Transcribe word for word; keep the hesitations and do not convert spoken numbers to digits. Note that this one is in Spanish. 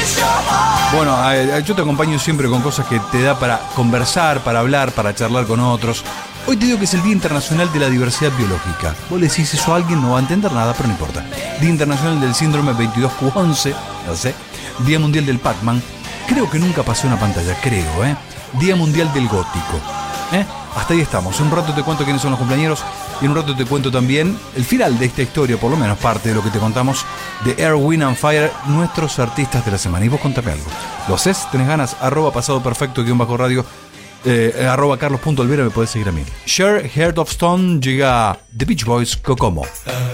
Bueno, eh, yo te acompaño siempre con cosas que te da para conversar, para hablar, para charlar con otros. Hoy te digo que es el Día Internacional de la Diversidad Biológica. Vos le decís eso a alguien, no va a entender nada, pero no importa. Día Internacional del Síndrome veintidós Q once, no sé. Día Mundial del Pac-Man. Creo que nunca pasé una pantalla, creo, ¿eh? Día Mundial del Gótico. ¿Eh? Hasta ahí estamos. En un rato te cuento quiénes son los cumpleañeros y en un rato te cuento también el final de esta historia, por lo menos parte de lo que te contamos de Air, Wind and Fire, nuestros artistas de la semana. Y vos contame algo. ¿Lo haces? ¿Tenés ganas? Arroba pasado perfecto, guión bajo radio, eh, arroba carlos punto olvera, me podés seguir a mí. Cher, Heart of Stone, llega The Beach Boys, Kokomo.